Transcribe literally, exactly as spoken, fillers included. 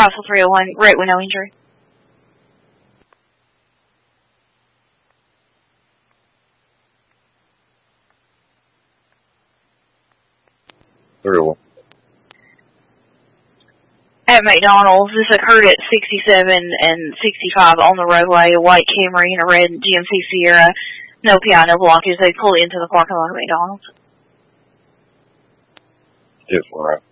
Crossville three oh one, right with no injury. three oh one. At McDonald's, this occurred at sixty-seven and sixty-five on the roadway. A white Camry and a red G M C Sierra. No P I, no blockage. They pulled into the parking lot of McDonald's. Yes, all right.